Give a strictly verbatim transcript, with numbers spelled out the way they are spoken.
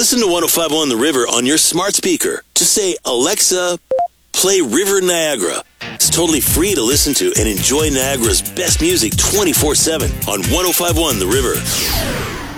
Listen to one oh five point one The River on your smart speaker. Just say, Alexa, play River Niagara. It's totally free to listen to and enjoy Niagara's best music twenty-four seven on one oh five point one The River.